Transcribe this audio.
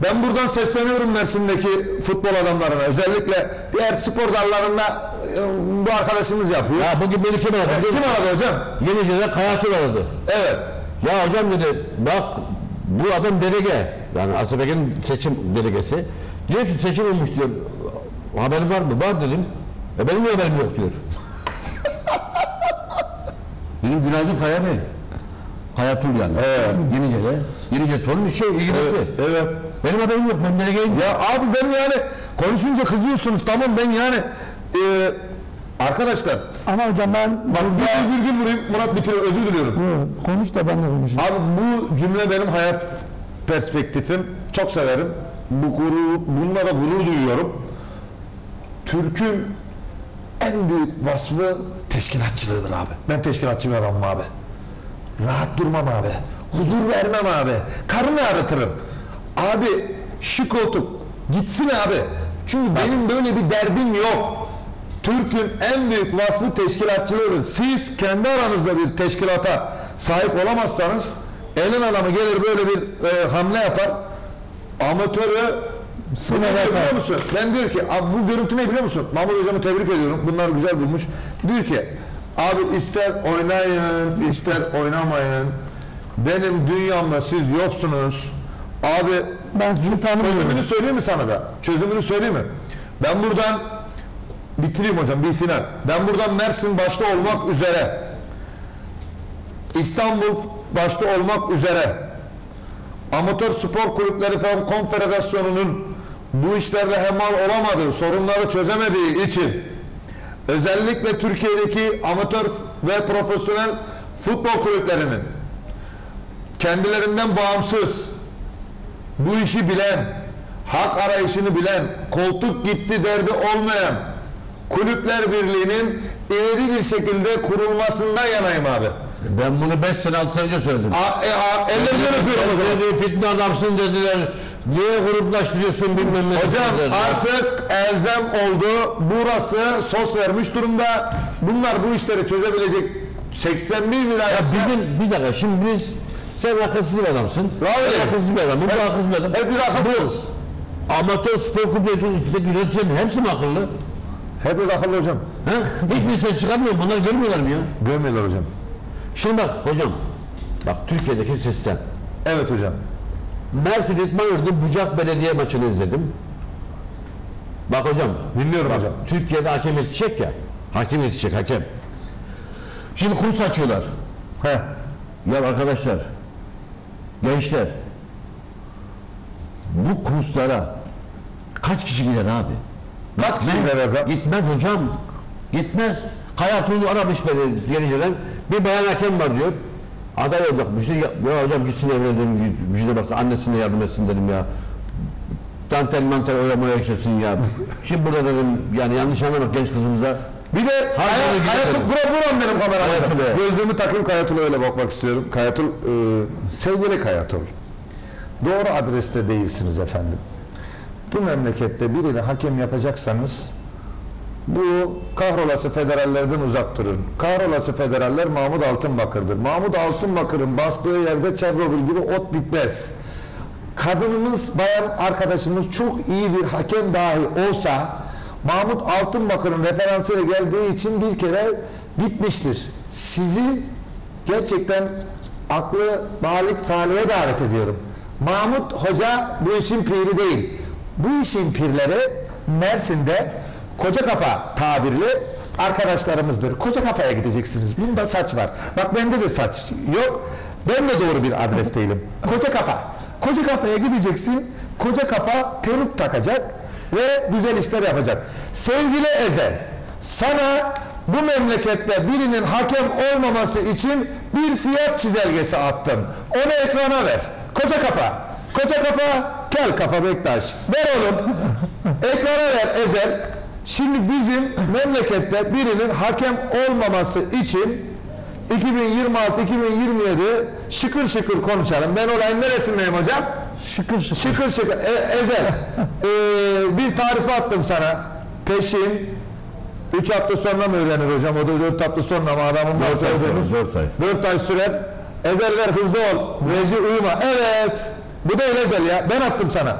Ben buradan sesleniyorum Mersin'deki futbol adamlarına. Özellikle diğer spor dallarında bu arkadaşımız yapıyor. Ya bugün beni kim aradı? Kim aradı hocam? Yenice'de Kayatıl aradı. Evet. Ya hocam dedi, bak bu adam delege. Yani Asafek'in seçim delegesi. Diyor ki seçim olmuş diyor. Haberin var mı? Var dedim. Benim de haberim yok diyor. Benim Günaydın Kaya Bey. Kayatıl yani. Evet. Yenice'de. Yenice sorun ilgilisi. Evet. Benim haberim yok. Ben delegeyim. Ya abi ben yani konuşunca kızıyorsunuz. Tamam ben yani arkadaşlar. Ama hocam ben... Bak bir virgül vurayım. Murat bitiriyor. Özür diliyorum. Konuş da ben de konuşayım. Abi bu cümle benim hayat perspektifim. Çok severim. Bununla da gurur duyuyorum. Türk'ün en büyük vasfı teşkilatçılığıdır abi. Ben teşkilatçı bir adamım abi. Rahat durmam abi. Huzur vermem abi. Karnı ağrıtırım. Abi şu koltuk gitsin abi. Çünkü benim böyle bir derdim yok. Türk'ün en büyük vasfı teşkilatçılığıdır. Siz kendi aranızda bir teşkilata sahip olamazsanız elin adamı gelir böyle bir hamle yapar. Amatörü biliyor musun? Ben diyor ki abi bu görüntü ne biliyor musun? Mahmut hocamı tebrik ediyorum. Bunları güzel bulmuş. Diyor ki abi ister oynayın ister oynamayın. Benim dünyamda siz yoksunuz. Abi Ben sizi tanımıyorum. çözümünü söyleyeyim mi sana da? Çözümünü söyleyeyim mi? Ben buradan bitireyim hocam bir final. Ben buradan Mersin başta olmak üzere İstanbul başta olmak üzere Amatör Spor Kulüpleri falan Konfederasyonu'nun bu işlerle hemal olamadığı, sorunları çözemediği için özellikle Türkiye'deki amatör ve profesyonel futbol kulüplerinin kendilerinden bağımsız bu işi bilen, hak arayışını bilen, koltuk gitti derdi olmayan Kulüpler Birliği'nin ivedi bir şekilde kurulmasından yanayım abi. Ben bunu 5 sene 6 sene önce söyledim. Ellerinden öpüyorum o zaman. Dedi, fitne adamsın dediler. Niye gruplaştırıyorsun bilmem ne. Hocam dediler. artık elzem oldu. Burası sos vermiş durumda. Bunlar bu işleri çözebilecek 81 vilayet. Ya bizim bir dakika şimdi sen akılsız bir adamsın. Ben akılsız bir adamım. Bu akılsız bir adam. Hep biz akıllıyız. Amatör spor kulübü yöneticilerin hepsi mi akıllı? Hepimiz akıllı hocam. Ha? Hiçbir ses çıkarmıyor. Bunlar görmüyorlar mı ya? Görmüyorlar hocam. Şimdi bak hocam. Bak Türkiye'deki sistem. Evet hocam. Mersin İtman Yurdu Bucak Belediye maçını izledim. Bak hocam. Dinliyorum bak, hocam. Türkiye'de hakem yetişecek ya. Hakem yetişecek hakem. Şimdi kurs açıyorlar. Heh. Ya arkadaşlar. Gençler. Bu kurslara kaç kişi gider abi? Kaç kişi gider hocam? Gitmez hocam. Gitmez. Hayatını aramış beni Yenice'den. Bir bayan hakem var diyor. Aday olacakmış. Ya hocam gitsin evine dedim. Yüzüne baksın annesine yardım etsin dedim ya. Dantel mantel oyamaya yaşasın ya. Şimdi burada dedim yani yanlış anlamak genç kızımıza. Bir de Kayatul, buram benim kameram. Gözlüğümü takayım Kayatul'a öyle bakmak istiyorum. Kayatul, sevgili Kayatul. Doğru adreste değilsiniz efendim. Bu memlekette birini hakem yapacaksanız bu kahrolası federallerden uzak durun. Kahrolası federaller Mahmut Altınbakır'dır. Mahmut Altınbakır'ın bastığı yerde Çernobil gibi ot bitmez. Kadınımız, bayan arkadaşımız çok iyi bir hakem dahi olsa Mahmut Altınbakır'ın referansıyla geldiği için bir kere bitmiştir. Sizi gerçekten aklı balik salihe davet ediyorum. Mahmut Hoca bu işin piri değil. Bu işin pirleri Mersin'de Kocakapa tabirli arkadaşlarımızdır. Kocakapa'ya gideceksiniz. Bunda saç var. Bak bende de saç yok. Ben de doğru bir adres değilim. Kocakapa. Kocakapa'ya gideceksin. Kocakapa peruk takacak ve güzel işler yapacak. Sevgili Ezel, sana bu memlekette birinin hakem olmaması için bir fiyat çizelgesi attım. Onu ekrana ver. Kocakapa. Kocakapa, kel kafa Bektaş. Ver oğlum. Ekrana ver Ezel. Şimdi bizim memlekette birinin hakem olmaması için 2026-2027 şıkır şıkır konuşalım. Ben olayın neresindeyim hocam? Şıkır şıkır. Şıkır şıkır. Ezel, bir tarife attım sana. Peşin 3 hafta sonra mı öğrenir hocam? O da 4 hafta sonra mı adamın 4 ay sonra, 4 ay. 4 ay sürer. Ezel ver hızlı ol. Reji uyuma. Evet. Bu değil Ezel ya. Ben attım sana.